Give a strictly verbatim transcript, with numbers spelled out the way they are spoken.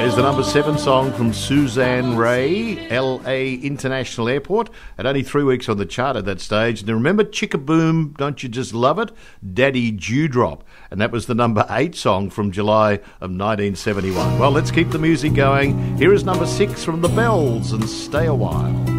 There's the number seven song from Suzanne Ray, L A International Airport, at only three weeks on the chart at that stage. And remember Chickaboom, Don't You Just Love It? Daddy Dewdrop. And that was the number eight song from July of nineteen seventy-one. Well, let's keep the music going. Here is number six from The Bells and Stay a While.